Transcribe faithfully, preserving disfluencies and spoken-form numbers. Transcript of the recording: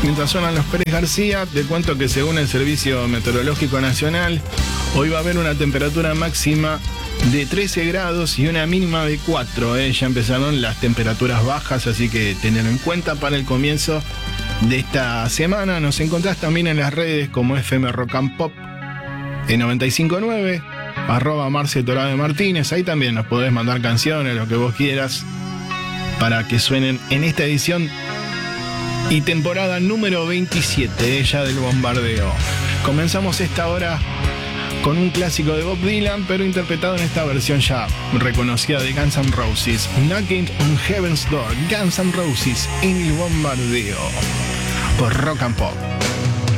Mientras suenan los Pérez García, te cuento que según el Servicio Meteorológico Nacional, hoy va a haber una temperatura máxima de trece grados y una mínima de cuatro. ¿eh? Ya empezaron las temperaturas bajas, así que tenerlo en cuenta para el comienzo de esta semana. Nos encontrás también en las redes como F M Rock and Pop en noventa y cinco punto nueve, arroba Marce Torave Martínez. Ahí también nos podés mandar canciones, lo que vos quieras, para que suenen en esta edición y temporada número veintisiete, ya del bombardeo. Comenzamos esta hora con un clásico de Bob Dylan, pero interpretado en esta versión ya reconocida de Guns N' Roses. Knocking on Heaven's Door, Guns N' Roses en el bombardeo por Rock and Pop.